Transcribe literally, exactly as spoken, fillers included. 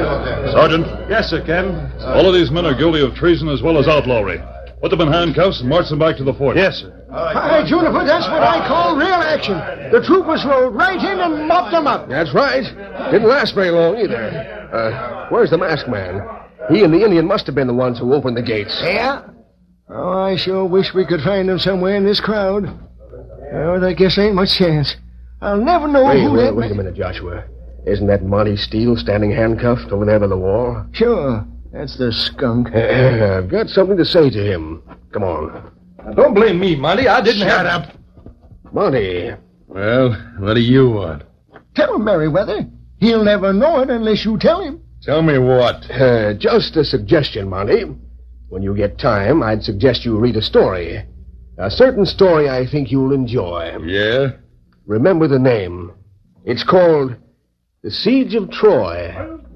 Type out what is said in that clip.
Sergeant. Yes, sir, Ken. All of these men are guilty of treason as well as outlawry. Put them in handcuffs and march them back to the fort. Yes, sir. Hi, Juniper, that's what I call real action. The troopers rode right in and mopped them up. That's right. Didn't last very long either. Uh, where's the masked man? He and the Indian must have been the ones who opened the gates. Yeah? Oh, I sure wish we could find them somewhere in this crowd. Oh, I guess ain't much chance. I'll never know Wait, who wait, that... wait a minute, Joshua. Isn't that Monty Steele standing handcuffed over there by the wall? Sure. That's the skunk. Uh, I've got something to say to him. Come on. Now, don't blame me, Monty. I didn't Shut have... up. Monty. Well, what do you want? Tell him, Merriweather. He'll never know it unless you tell him. Tell me what? Uh, just a suggestion, Monty. When you get time, I'd suggest you read a story. A certain story I think you'll enjoy. Yeah? Remember the name. It's called The Siege of Troy.